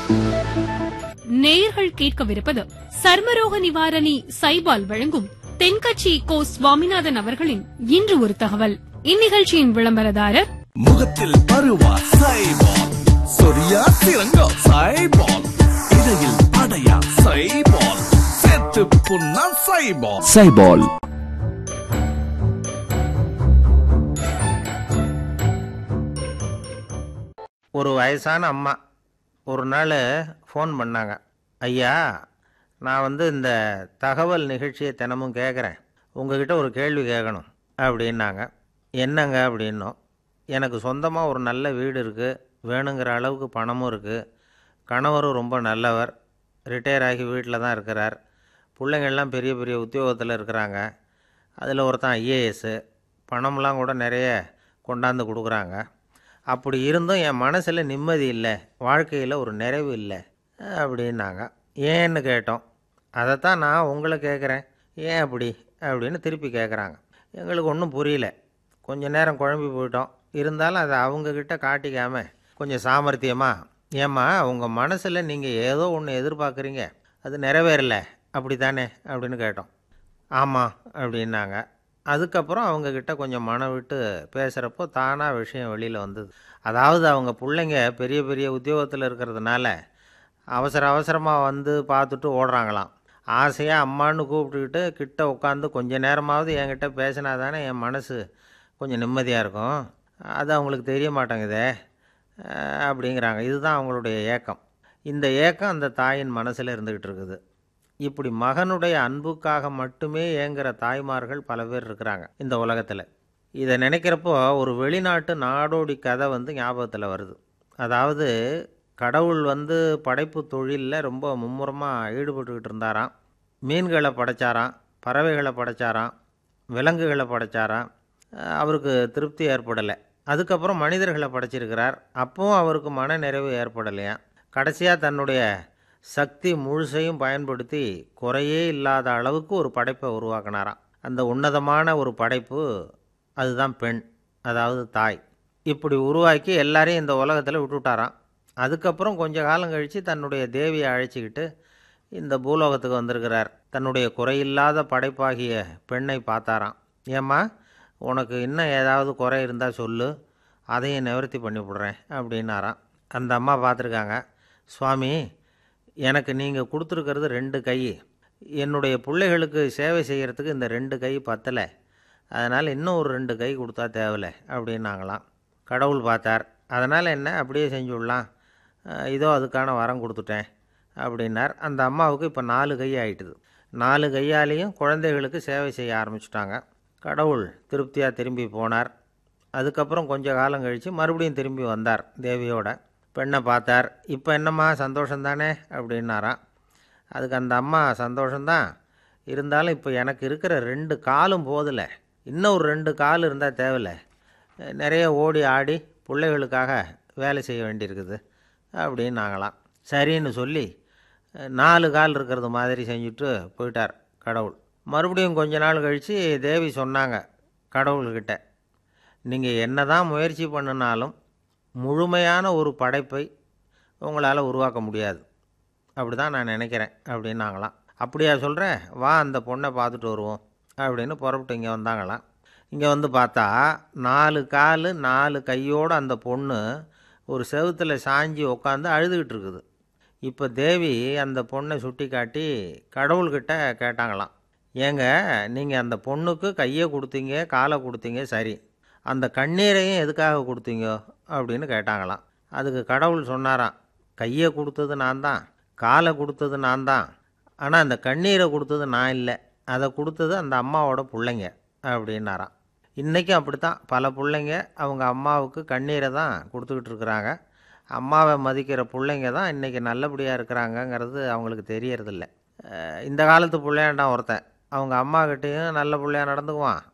நேயர்கள் கேட்கவிருப்பது சர்மரோக நிவாரணி சைபால் வழங்கும் தென்கட்சி கோ சுவாமிநாதன் அவர்களின் இன்று ஒரு தகவல். இந்நிகழ்ச்சியின் விளம்பரதாரர் முகத்தில் பருவா சைபால், சொரியா சிறங்கா சைபால், இடையில் அடையா சைபால், செத்து புண்ணா சைபால். சைபால் ஒரு வயசான அம்மா ஒரு நாள் ஃபோன் பண்ணாங்க. ஐயா, நான் இந்த தகவல் நிகழ்ச்சியை தினமும் கேட்குறேன், உங்ககிட்ட ஒரு கேள்வி கேட்கணும் அப்படின்னாங்க. என்னங்க அப்படின்னோம். எனக்கு சொந்தமாக ஒரு நல்ல வீடு இருக்குது, வேணுங்கிற அளவுக்கு பணமும் இருக்குது, கணவரும் ரொம்ப நல்லவர், ரிட்டையர் ஆகி வீட்டில் தான் இருக்கிறார், பிள்ளைங்கள்லாம் பெரிய பெரிய உத்தியோகத்தில் இருக்கிறாங்க, அதில் ஒருத்தன் ஐஏஎஸ்ஸு, பணம்லாம் கூட நிறைய கொண்டாந்து கொடுக்குறாங்க. அப்படி இருந்தும் என் மனசில் நிம்மதி இல்லை, வாழ்க்கையில் ஒரு நிறைவு இல்லை அப்படின்னாங்க. ஏன்னு கேட்டோம். அதைத்தான் நான் உங்களை கேட்குறேன், ஏன் அப்படி அப்படின்னு திருப்பி கேட்குறாங்க. எங்களுக்கு ஒன்றும் புரியல, கொஞ்சம் நேரம் குழம்பி போயிட்டோம். இருந்தாலும் அதை அவங்கக்கிட்ட காட்டிக்காமல் கொஞ்சம் சாமர்த்தியமாக, ஏம்மா உங்கள் மனசில் நீங்கள் ஏதோ ஒன்று எதிர்பார்க்குறீங்க, அது நிறைவேறலை அப்படி தானே அப்படின்னு கேட்டோம். ஆமாம் அப்படின்னாங்க. அதுக்கப்புறம் அவங்கக்கிட்ட கொஞ்சம் மனம் விட்டு பேசுகிறப்போ தானாக விஷயம் வெளியில் வந்தது. அதாவது அவங்க பிள்ளைங்க பெரிய பெரிய உத்தியோகத்தில் இருக்கிறதுனால அவசரமாக பார்த்துட்டு ஓடுறாங்களாம். ஆசையாக அம்மான்னு கூப்பிட்டுக்கிட்டு கிட்ட உட்காந்து கொஞ்ச நேரமாவது என்கிட்ட பேசினா தானே என் மனசு கொஞ்சம் நிம்மதியாக இருக்கும். அது அவங்களுக்கு தெரிய மாட்டேங்குதே அப்படிங்கிறாங்க. இதுதான் அவங்களுடைய ஏக்கம். இந்த ஏக்கம் அந்த தாயின் மனசில் இருந்துக்கிட்டு இருக்குது. இப்படி மகனுடைய அன்புக்காக மட்டுமே ஏங்குகிற தாய்மார்கள் பல பேர் இருக்கிறாங்க இந்த உலகத்தில். இதை நினைக்கிறப்போ ஒரு வெளிநாட்டு நாடோடி கதை ஞாபகத்தில் வருது. அதாவது கடவுள் படைப்பு தொழிலில் ரொம்ப மும்முரமாக ஈடுபட்டுக்கிட்டு இருந்தாராம். மீன்களை படைச்சாராம், பறவைகளை படைச்சாராம், விலங்குகளை படைச்சாராம். அவருக்கு திருப்தி ஏற்படலை. அதுக்கப்புறம் மனிதர்களை படைச்சிருக்கிறார். அப்பவும் அவருக்கு மன நிறைவு ஏற்படலையாம். கடைசியாக தன்னுடைய சக்தி முழுசையும் பயன்படுத்தி குறையே இல்லாத அளவுக்கு ஒரு படைப்பை உருவாக்கினாராம். அந்த உன்னதமான ஒரு படைப்பு அதுதான் பெண், அதாவது தாய். இப்படி உருவாக்கி எல்லாரையும் இந்த உலகத்தில் விட்டுவிட்டாராம். அதுக்கப்புறம் கொஞ்ச காலம் கழித்து தன்னுடைய தேவியை அழைச்சிக்கிட்டு இந்த பூலோகத்துக்கு வந்திருக்கிறார். தன்னுடைய குறையில்லாத படைப்பாகிய பெண்ணை பார்த்தாராம். ஏம்மா, உனக்கு இன்னும் ஏதாவது குறை இருந்தால் சொல்லு, அதையும் நிவர்த்தி பண்ணி விடுறேன் அப்படின்னாராம். அந்த அம்மா பார்த்துருக்காங்க. சுவாமி, எனக்கு நீங்கள் கொடுத்துருக்கிறது 2 கை, என்னுடைய பிள்ளைகளுக்கு சேவை செய்கிறதுக்கு இந்த 2 கை பத்தலை, அதனால் இன்னும் ஒரு 2 கை கொடுத்தா தேவலை அப்படின்னாங்களாம். கடவுள் பார்த்தார். அதனால் என்ன, அப்படியே செஞ்சு விடலாம், இதோ அதுக்கான வரம் கொடுத்துட்டேன் அப்படின்னார். அந்த அம்மாவுக்கு இப்போ 4 கை ஆகிட்டுது. 4 கையாலேயும் குழந்தைகளுக்கு சேவை செய்ய ஆரம்பிச்சிட்டாங்க. கடவுள் திருப்தியாக திரும்பி போனார். அதுக்கப்புறம் கொஞ்ச காலம் கழித்து மறுபடியும் திரும்பி வந்தார் தேவியோட. பெண்ணை பார்த்தார். இப்போ என்னம்மா சந்தோஷந்தானே அப்படின்னாராம். அதுக்கு அந்த அம்மா, சந்தோஷந்தான், இருந்தாலும் இப்போ எனக்கு இருக்கிற 2 காலும் போதில்லை, இன்னும் ஒரு 2 கால் இருந்தால் தேவையில்லை, நிறைய ஓடி ஆடி பிள்ளைகளுக்காக வேலை செய்ய வேண்டியிருக்குது அப்படின்னாங்களாம். சரின்னு சொல்லி 4 கால் இருக்கிறது மாதிரி செஞ்சுட்டு போயிட்டார் கடவுள். மறுபடியும் கொஞ்ச நாள் கழித்து தேவி சொன்னாங்க கடவுள்கிட்ட, நீங்கள் என்ன தான் முயற்சி பண்ணினாலும் முழுமையான ஒரு படைப்பை உங்களால் உருவாக்க முடியாது, அப்படி தான் நான் நினைக்கிறேன் அப்படின்னாங்களாம். அப்படியா சொல்கிறேன், வா அந்த பொண்ணை பார்த்துட்டு வருவோம் அப்படின்னு புறப்பட்டு இங்கே வந்தாங்களாம். இங்கே பார்த்தா 4 கால் 4 கையோடு அந்த பொண்ணு ஒரு செவுத்தில் சாஞ்சி உட்காந்து அழுதுகிட்டு இருக்குது. இப்போ தேவி அந்த பொண்ணை சுட்டி காட்டி கடவுள்கிட்ட கேட்டாங்களாம், ஏங்க நீங்கள் அந்த பொண்ணுக்கு கையை கொடுத்தீங்க, காலை கொடுத்தீங்க, சரி, அந்த கண்ணீரையும் எதுக்காக கொடுத்தீங்க அப்படின்னு கேட்டாங்களாம். அதுக்கு கடவுள் சொன்னாராம், கையை கொடுத்தது நான் தான், காலை கொடுத்தது நான் தான், ஆனால் அந்த கண்ணீரை கொடுத்தது நான் இல்லை, அதை கொடுத்தது அந்த அம்மாவோட பிள்ளைங்க அப்படின்னாராம். இன்றைக்கும் அப்படி தான் பல பிள்ளைங்க அவங்க அம்மாவுக்கு கண்ணீரை தான் கொடுத்துக்கிட்டு இருக்கிறாங்க. அம்மாவை மதிக்கிற பிள்ளைங்க தான் இன்றைக்கி நல்லபடியாக இருக்கிறாங்கங்கிறது அவங்களுக்கு தெரியறதில்ல. இந்த காலத்து பிள்ளையாண்டான் ஒருத்தன் அவங்க அம்மாக்கிட்டேயும் நல்ல பிள்ளையாக நடந்துக்குவான்,